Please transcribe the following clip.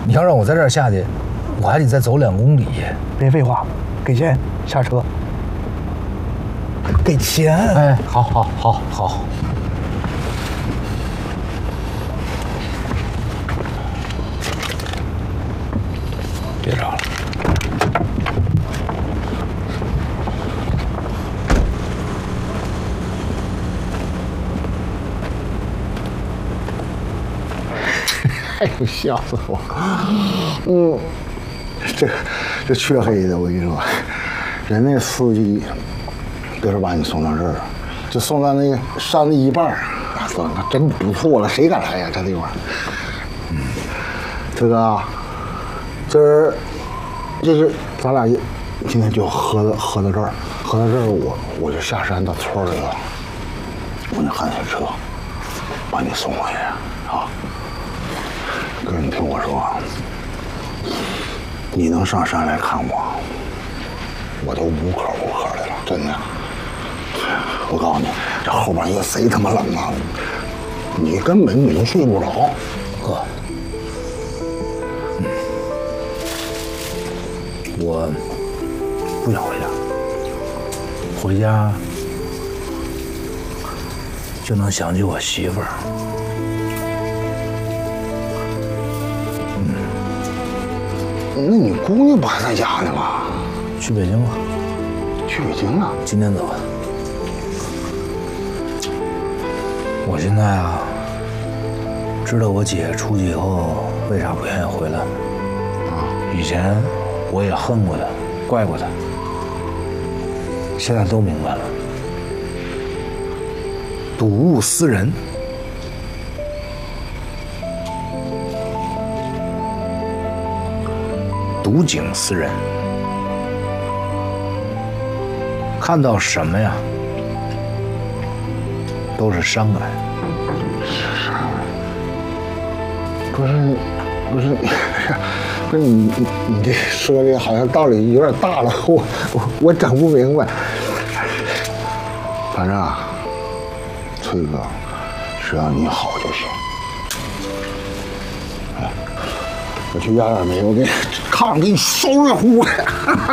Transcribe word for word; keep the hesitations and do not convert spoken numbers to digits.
你要让我在这儿下去，我还得再走两公里。 别废话，给钱，下车。给钱！ 哎，好，好，好，好。别找了。 哎呦，笑死我！嗯，这这黢黑的，我跟你说，人那司机这是把你送到这儿，就送到那个山的一半儿，算那真不错了，谁敢来呀？这地方，嗯，这个啊，这儿就是咱俩今天就喝到喝到这儿，喝到这儿，我我就下山到村里了，我就喊下车，把你送回去啊。哥，你听我说，你能上山来看我，我都无可无可的了，真的。我告诉你，这后半夜贼他妈冷啊，你根本你都睡不着。 哥，嗯，我不想回家，回家就能想起我媳妇儿。 那你姑娘不还在家呢吗？ 去北京了。 去北京了？ 今天走的。我现在啊，知道我姐出去以后为啥不愿意回来。啊，以前我也恨过她，怪过她，现在都明白了。睹物思人。睹景思人，看到什么呀，都是伤感。 不是，不是，不是你你你这说的好像道理有点大了，我我我整不明白。反正啊，崔哥，只要你好就行。哎，我去压点煤，我给炕给你烧热乎。